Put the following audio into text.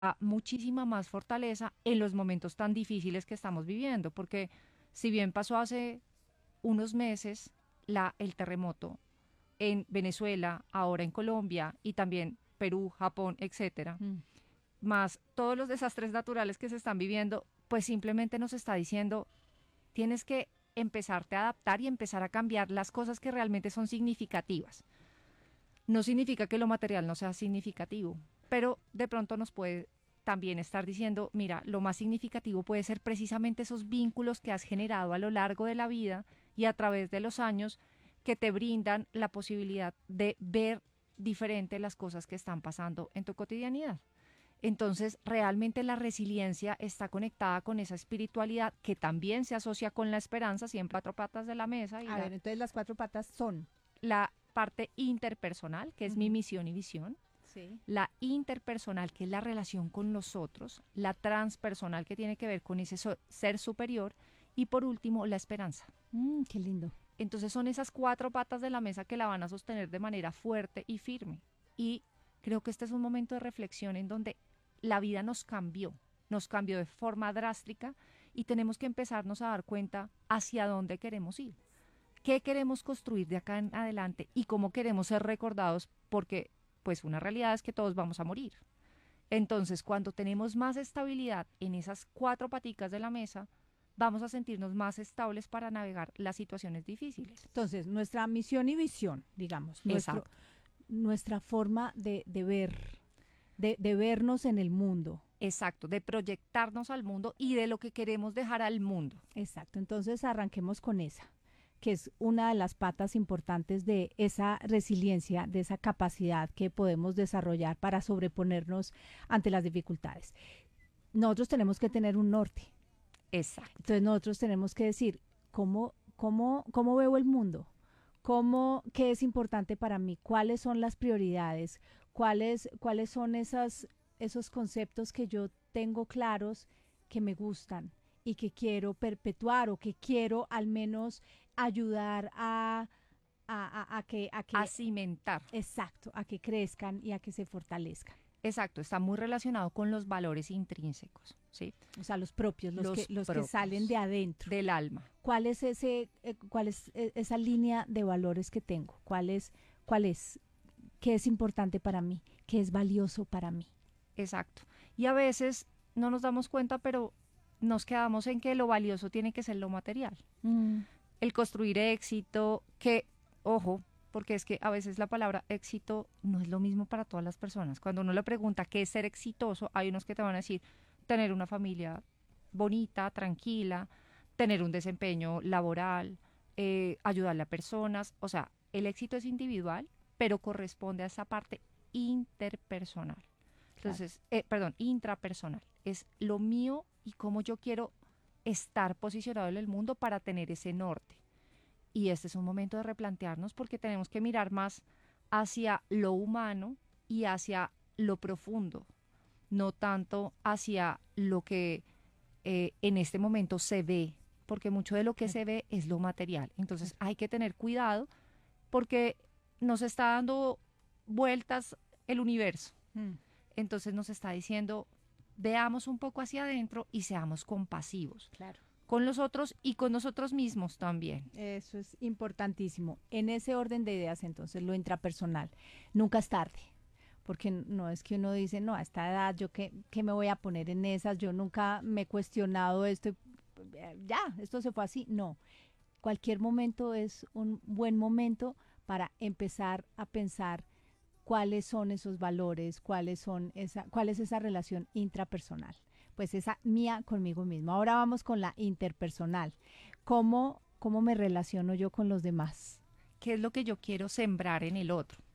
muchísima más fortaleza en los momentos tan difíciles que estamos viviendo, porque si bien pasó hace unos meses el terremoto en Venezuela, ahora en Colombia y también Perú, Japón, etcétera, Mm. más todos los desastres naturales que se están viviendo, pues simplemente nos está diciendo, tienes que empezarte a adaptar y empezar a cambiar las cosas que realmente son significativas. No significa que lo material no sea significativo, pero de pronto nos puede también estar diciendo, mira, lo más significativo puede ser precisamente esos vínculos que has generado a lo largo de la vida y a través de los años que te brindan la posibilidad de ver diferente las cosas que están pasando en tu cotidianidad. Entonces, realmente la resiliencia está conectada con esa espiritualidad que también se asocia con la esperanza, siempre cuatro patas de la mesa, y A ver, entonces las cuatro patas son. la parte interpersonal, que es mi Ujú. misión y visión, Sí. la interpersonal, que es la relación con los otros, la transpersonal, que tiene que ver con ese ser superior, y por último, la esperanza. Qué lindo. Entonces son esas cuatro patas de la mesa que la van a sostener de manera fuerte y firme. Y creo que este es un momento de reflexión en donde la vida nos cambió de forma drástica y tenemos que empezarnos a dar cuenta hacia dónde queremos ir, qué queremos construir de acá en adelante y cómo queremos ser recordados, porque pues una realidad es que todos vamos a morir. Entonces, cuando tenemos más estabilidad en esas cuatro paticas de la mesa, vamos a sentirnos más estables para navegar las situaciones difíciles. Entonces, nuestra misión y visión, digamos, Exacto, nuestra forma de ver, de vernos en el mundo. exacto, de proyectarnos al mundo y de lo que queremos dejar al mundo. Exacto, entonces arranquemos con esa, que es una de las patas importantes de esa resiliencia, de esa capacidad que podemos desarrollar para sobreponernos ante las dificultades. Nosotros tenemos que tener un norte, Exacto, entonces nosotros tenemos que decir cómo veo el mundo, qué es importante para mí, cuáles son las prioridades, cuáles son esos conceptos que yo tengo claros que me gustan y que quiero perpetuar o que quiero al menos ayudar a a que, cimentar. exacto, a que crezcan y a que se fortalezcan. Exacto, está muy relacionado con los valores intrínsecos, ¿sí? O sea, los propios, Los los que salen de propios adentro. del alma. Cuál es esa línea de valores que tengo? Cuál es, qué es importante para mí, qué es valioso para mí? Exacto. Y a veces no nos damos cuenta, pero nos quedamos en que lo valioso tiene que ser lo material. Mm, El construir éxito, que, ojo, porque es que a veces la palabra éxito no es lo mismo para todas las personas. Cuando uno le pregunta qué es ser exitoso, hay unos que te van a decir tener una familia bonita, tranquila, tener un desempeño laboral, ayudarle a personas. O sea, el éxito es individual, pero corresponde a esa parte interpersonal. claro. Entonces, perdón, intrapersonal. Es lo mío y cómo yo quiero estar posicionado en el mundo para tener ese norte. Y este es un momento de replantearnos porque tenemos que mirar más hacia lo humano y hacia lo profundo, no tanto hacia lo que en este momento se ve, porque mucho de lo que Claro, se ve es lo material. Entonces claro. hay que tener cuidado porque nos está dando vueltas el universo. Mm, Entonces nos está diciendo, veamos un poco hacia adentro y seamos compasivos claro. con los otros y con nosotros mismos también. Eso es importantísimo. En ese orden de ideas, entonces, lo intrapersonal. Nunca es tarde. Porque no es que uno dice, no, a esta edad yo qué me voy a poner en esas, yo nunca me he cuestionado esto, ya, esto se fue así. No, cualquier momento es un buen momento para empezar a pensar cuáles son esos valores, cuál es esa relación intrapersonal. Pues esa mía conmigo misma. Ahora vamos con la interpersonal. ¿Cómo me relaciono yo con los demás? ¿Qué es lo que yo quiero sembrar en el otro?